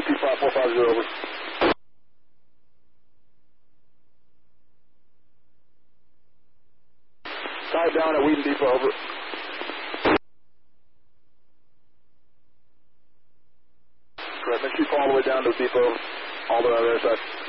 25450, over. Tied down at Wheaton Depot, over. Correct, make sure you fall all the way down to the depot, all the way on the other side.